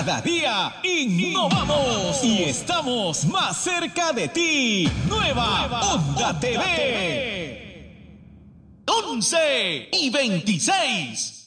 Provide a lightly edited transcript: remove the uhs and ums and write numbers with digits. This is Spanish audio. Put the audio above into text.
Cada día innovamos y estamos más cerca de ti. Nueva Onda TV. 11 y 26.